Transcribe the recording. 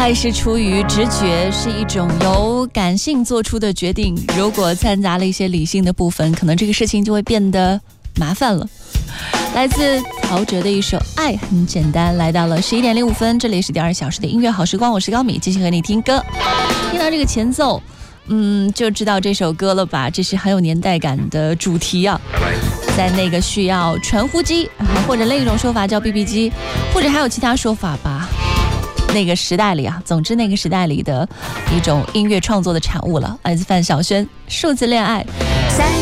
爱是出于直觉，是一种由感性做出的决定。如果掺杂了一些理性的部分，可能这个事情就会变得麻烦了。来自陶喆的一首《爱很简单》，来到了11点05分，这里是第2小时的音乐好时光，我是高米，继续和你听歌。听到这个前奏，就知道这首歌了吧？这是很有年代感的主题啊。在那个需要传呼机，或者另一种说法叫 BB 机，或者还有其他说法吧。那个时代里啊，总之那个时代里的一种音乐创作的产物了，来自范晓萱《数字恋爱》。